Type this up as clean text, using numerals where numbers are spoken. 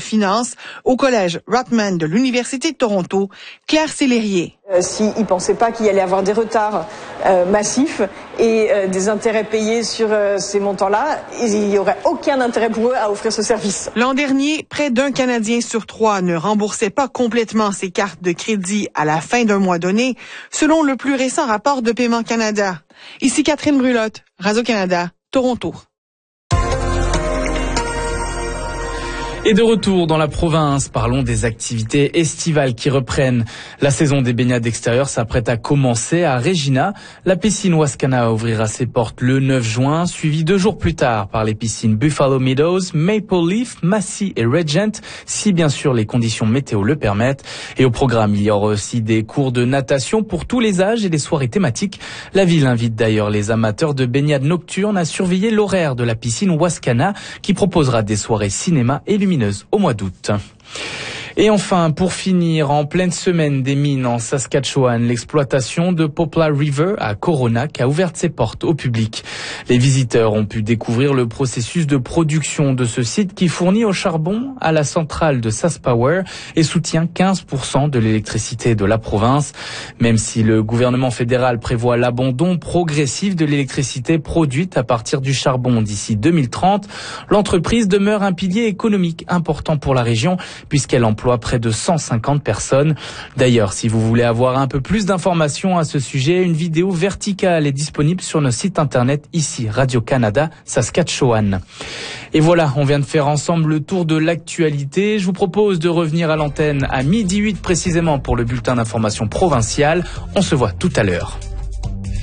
finance au collège Rotman de l'Université de Toronto, Claire Sellerier. S'ils ne pensaient pas qu'il y allait avoir des retards massifs et des intérêts payés sur ces montants-là, il n'y aurait aucun intérêt pour eux à offrir ce service. L'an dernier, près d'un Canadien sur 3 ne remboursait pas complètement ses cartes de crédit à la fin d'un mois donné, selon le plus récent rapport de Paiement Canada. Ici Catherine Brulotte, Radio-Canada, Toronto. Et de retour dans la province, parlons des activités estivales qui reprennent. La saison des baignades extérieures s'apprête à commencer à Regina. La piscine Wascana ouvrira ses portes le 9 juin, suivie 2 jours plus tard par les piscines Buffalo Meadows, Maple Leaf, Massey et Regent, si bien sûr les conditions météo le permettent. Et au programme, il y aura aussi des cours de natation pour tous les âges et des soirées thématiques. La ville invite d'ailleurs les amateurs de baignades nocturnes à surveiller l'horaire de la piscine Wascana qui proposera des soirées cinéma et lumineuses au mois d'août. Et enfin, pour finir, en pleine semaine des mines en Saskatchewan, l'exploitation de Poplar River à Coronac a ouvert ses portes au public. Les visiteurs ont pu découvrir le processus de production de ce site qui fournit au charbon à la centrale de SaskPower et soutient 15% de l'électricité de la province. Même si le gouvernement fédéral prévoit l'abandon progressif de l'électricité produite à partir du charbon d'ici 2030, l'entreprise demeure un pilier économique important pour la région puisqu'elle emploie près de 150 personnes. D'ailleurs, si vous voulez avoir un peu plus d'informations à ce sujet, une vidéo verticale est disponible sur notre site internet ici, Radio-Canada, Saskatchewan. Et voilà, on vient de faire ensemble le tour de l'actualité. Je vous propose de revenir à l'antenne à 12h08 précisément pour le bulletin d'information provincial. On se voit tout à l'heure.